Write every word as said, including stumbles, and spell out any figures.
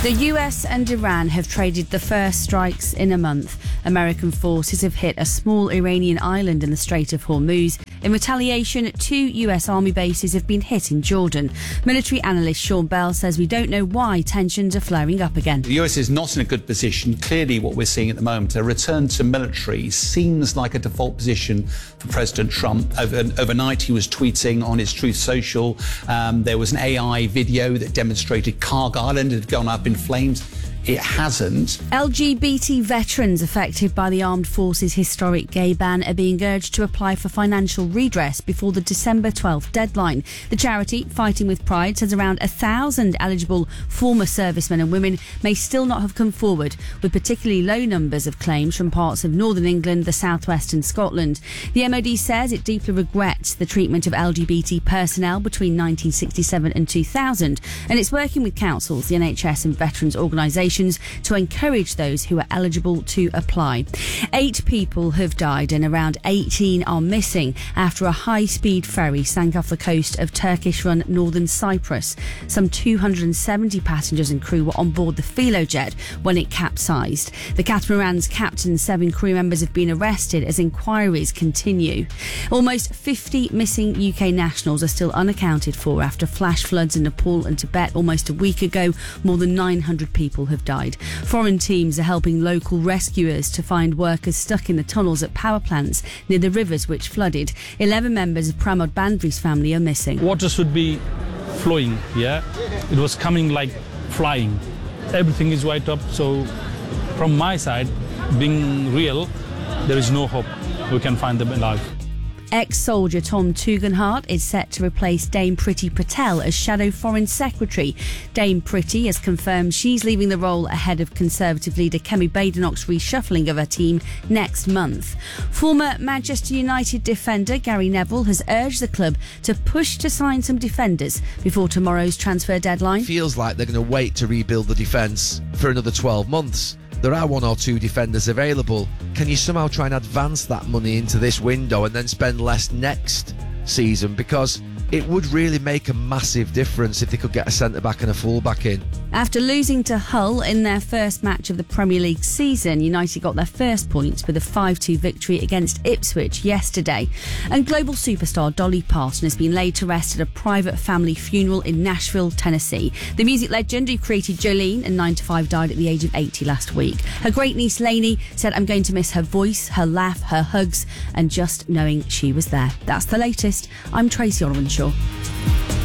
The U S and Iran have traded the first strikes in a month. American forces have hit a small Iranian island in the Strait of Hormuz. In retaliation, two U S Army bases have been hit in Jordan. Military analyst Sean Bell says we don't know why tensions are flaring up again. The U S is not in a good position. Clearly what we're seeing at the moment, a return to military, seems like a default position for President Trump. Over, overnight he was tweeting on his Truth Social. Um, there was an A I video that demonstrated Cargill Island had gone up in flames. It hasn't. L G B T veterans affected by the armed forces' historic gay ban are being urged to apply for financial redress before the December twelfth deadline. The charity, Fighting with Pride, says around a thousand eligible former servicemen and women may still not have come forward, with particularly low numbers of claims from parts of northern England, the southwest and Scotland. The M O D says it deeply regrets the treatment of L G B T personnel between nineteen sixty-seven and two thousand, and it's working with councils, the N H S and veterans organisations to encourage those who are eligible to apply. Eight people have died and around eighteen are missing after a high-speed ferry sank off the coast of Turkish-run northern Cyprus. Some two hundred seventy passengers and crew were on board the Filojet when it capsized. The catamaran's captain and seven crew members have been arrested as inquiries continue. Almost fifty missing U K nationals are still unaccounted for after flash floods in Nepal and Tibet almost a week ago. More than nine hundred people have died. Foreign teams are helping local rescuers to find workers stuck in the tunnels at power plants near the rivers which flooded. Eleven members of Pramod Bandri's family are missing. Water should be flowing, yeah? It was coming like flying. Everything is wiped up, so from my side, being real, there is no hope we can find them alive. Ex-soldier Tom Tugendhat is set to replace Dame Priti Patel as Shadow Foreign Secretary. Dame Priti has confirmed she's leaving the role ahead of Conservative leader Kemi Badenoch's reshuffling of her team next month. Former Manchester United defender Gary Neville has urged the club to push to sign some defenders before tomorrow's transfer deadline. Feels like they're going to wait to rebuild the defence for another twelve months. There are one or two defenders available. Can you somehow try and advance that money into this window and then spend less next season? Because it would really make a massive difference if they could get a centre-back and a full-back in. After losing to Hull in their first match of the Premier League season, United got their first points with a five two victory against Ipswich yesterday. And global superstar Dolly Parton has been laid to rest at a private family funeral in Nashville, Tennessee. The music legend who created Jolene and nine to five died at the age of eighty last week. Her great niece Lainey said, "I'm going to miss her voice, her laugh, her hugs, and just knowing she was there." That's the latest. I'm Tracy Orwenshaw.